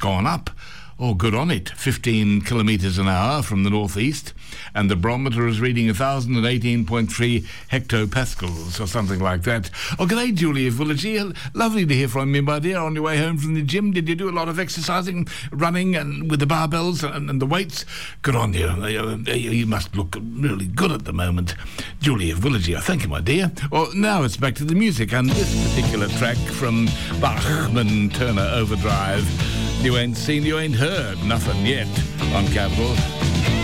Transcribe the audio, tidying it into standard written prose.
gone up. Oh, good on it. 15 kilometres an hour from the northeast, and the barometer is reading 1,018.3 hectopascals or something like that. Oh, g'day, Julia Villagey. Lovely to hear from you, my dear. On your way home from the gym, did you do a lot of exercising, running, and with the barbells and the weights? Good on you. You must look really good at the moment. Julia Villagey, thank you, my dear. Well, now it's back to the music, and this particular track from Bachman Turner Overdrive. You ain't seen, you ain't heard nothing yet on Capital.